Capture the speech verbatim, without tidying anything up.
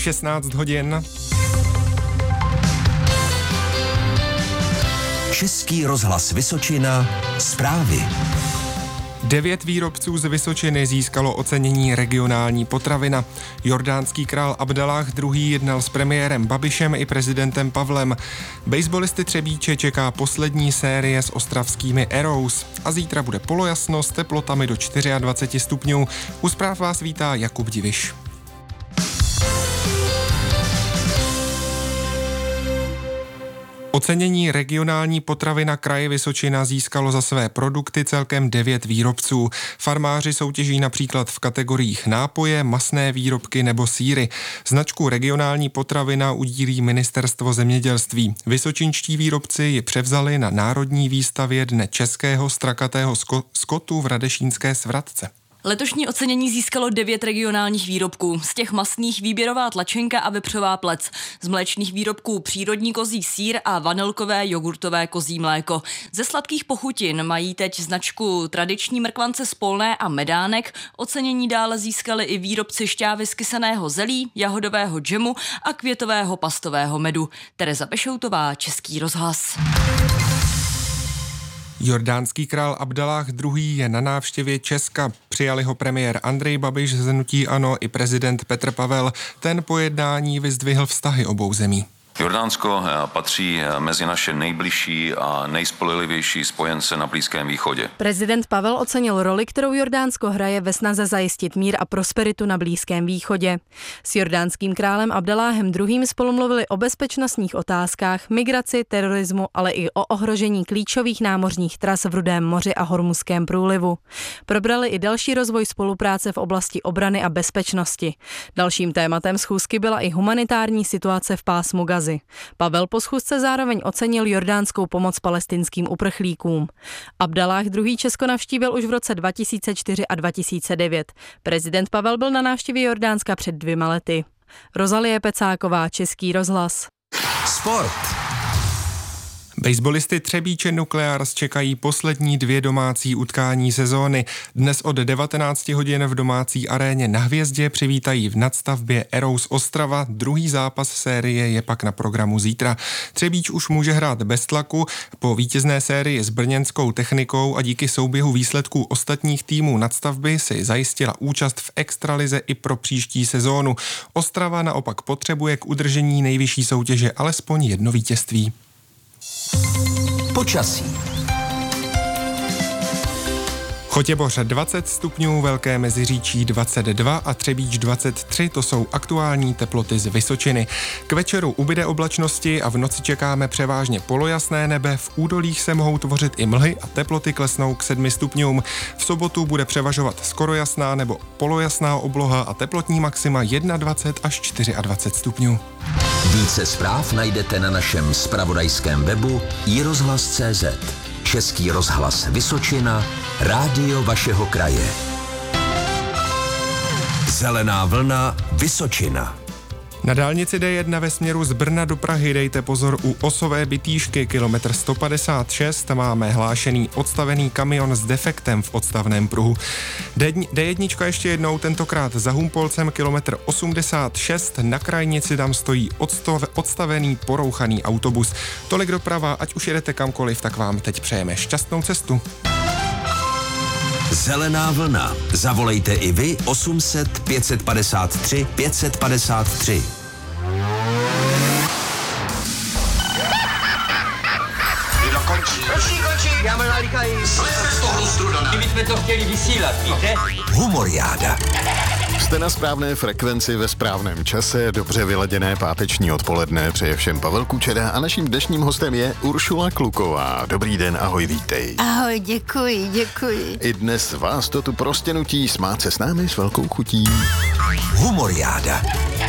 šestnáct hodin. Český rozhlas Vysočina, zprávy. Devět výrobců z Vysočiny získalo ocenění regionální potravina. Jordánský král Abdalláh druhý. jednal s premiérem Babišem i prezidentem Pavlem. Basebalisty Třebíče čeká poslední série s ostravskými Arrows. A zítra bude polojasno s teplotami do dvacet čtyři stupňů. U zpráv vás vítá Jakub Diviš. Ocenění regionální potravina kraje Vysočina získalo za své produkty celkem devět výrobců. Farmáři soutěží například v kategoriích nápoje, masné výrobky nebo sýry. Značku regionální potravina udílí Ministerstvo zemědělství. Vysočinští výrobci ji převzali na Národní výstavě Dne českého strakatého skotu v Radešínské Svratce. Letošní ocenění získalo devět regionálních výrobků. Z těch masných výběrová tlačenka a vepřová plec. Z mléčných výrobků přírodní kozí sýr a vanilkové jogurtové kozí mléko. Ze sladkých pochutin mají teď značku tradiční mrkvance z polné a medánek. Ocenění dále získali i výrobci šťávy z kysaného zelí, jahodového džemu a květového pastového medu. Tereza Pešoutová, Český rozhlas. Jordánský král Abdalláh druhý. je na návštěvě Česka. Přijali ho premiér Andrej Babiš z hnutí ANO i prezident Petr Pavel. Ten po jednání vyzdvihl vztahy obou zemí. Jordánsko patří mezi naše nejbližší a nejspolehlivější spojence na Blízkém východě. Prezident Pavel ocenil roli, kterou Jordánsko hraje ve snaze zajistit mír a prosperitu na Blízkém východě. S jordánským králem Abdalláhem druhým. spolu mluvili o bezpečnostních otázkách, migraci, terorismu, ale i o ohrožení klíčových námořních tras v Rudém moři a Hormuzském průlivu. Probrali i další rozvoj spolupráce v oblasti obrany a bezpečnosti. Dalším tématem schůzky byla i humanitární situace v pásmu Gazy. Pavel po schůzce zároveň ocenil jordánskou pomoc palestinským uprchlíkům. Abdalláh druhý. Česko navštívil už v roce dva tisíce čtyři a dva tisíce devět. Prezident Pavel byl na návštěvě Jordánska před dvěma lety. Rozalie Pecáková, Český rozhlas. Sport. Baseballisty Třebíče Nukleárs čekají poslední dvě domácí utkání sezóny. Dnes od devatenáct hodin v domácí aréně na Hvězdě přivítají v nadstavbě Arrows Ostrava. Druhý zápas série je pak na programu zítra. Třebíč už může hrát bez tlaku. Po vítězné sérii s brněnskou Technikou a díky souběhu výsledků ostatních týmů nadstavby si zajistila účast v extralize i pro příští sezónu. Ostrava naopak potřebuje k udržení nejvyšší soutěže alespoň jedno vítězství. Počasí. Chotěboř dvacet stupňů, Velké Meziříčí dvacet dva a Třebíč dvacet tři, to jsou aktuální teploty z Vysočiny. K večeru ubyde oblačnosti a v noci čekáme převážně polojasné nebe, v údolích se mohou tvořit i mlhy a teploty klesnou k sedmi stupňům. V sobotu bude převažovat skoro jasná nebo polojasná obloha a teplotní maxima dvacet jedna až dvacet čtyři stupňů. Více zpráv najdete na našem zpravodajském webu i rozhlas tečka cé zet. Český rozhlas Vysočina, rádio vašeho kraje. Zelená vlna Vysočina. Na dálnici D jedna ve směru z Brna do Prahy dejte pozor u Osové Bytýšky, kilometr sto padesát šest, hlášený hlášený odstavený kamion s defektem v odstavném pruhu. D jedna ještě jednou, tentokrát za Humpolcem, kilometr osmdesát šest, na krajnici tam stojí odstov, odstavený porouchaný autobus. Tolik doprava, ať už jedete kamkoliv, tak vám teď přejeme šťastnou cestu. Zelená vlna. Zavolejte i vy osm set pět set padesát tři pět set padesát tři. Končí, končí, já mám nalíkají. Jsme z toho strudané. Kdyby jsme to chtěli vysílat, víte? Humoriáda. Jste na správné frekvenci ve správném čase, dobře vyladěné páteční odpoledne, přeje všem Pavel Kučera a naším dnešním hostem je Uršula Kluková. Dobrý den, ahoj, vítej. Ahoj, děkuji, děkuji. I dnes vás to tu prostě nutí smát se s námi s velkou chutí. Humoriáda.